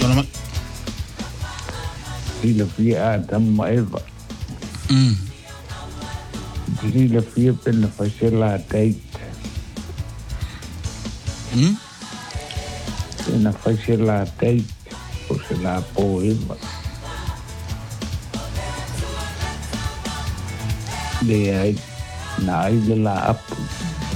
naman. Sila fia Adam Eva. Mm. Sila fia pinafacilitate. Mm? Pinafacilitate o sila po iba. Di ay naidala apo.